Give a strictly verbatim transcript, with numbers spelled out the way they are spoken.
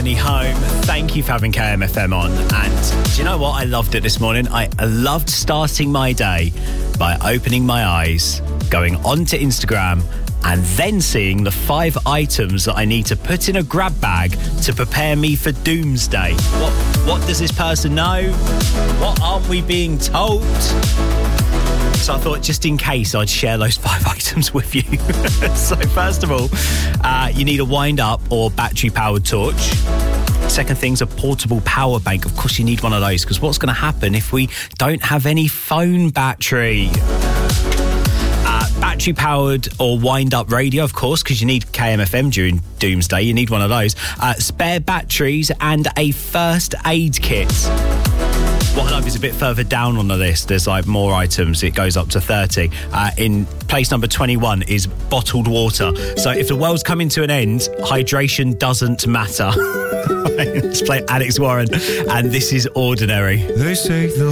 journey home. Thank you for having K M F M on. And do you know what? I loved it this morning. I loved starting my day by opening my eyes, going onto Instagram, and then seeing the five items that I need to put in a grab bag to prepare me for doomsday. What, what does this person know? What aren't we being told? So I thought, just in case, I'd share those five items with you. So first of all, uh, you need a wind-up or battery-powered torch. Second thing's a portable power bank. Of course, you need one of those, because what's going to happen if we don't have any phone battery? Uh, battery-powered or wind-up radio, of course, because you need K M F M during doomsday. You need one of those. Uh, spare batteries and a first aid kit. What I love is a bit further down on the list, there's like more items. It goes up to thirty. Uh, in place number twenty-one is bottled water. So if the world's coming to an end, hydration doesn't matter. Let's play Alex Warren, and This Is Ordinary. They say the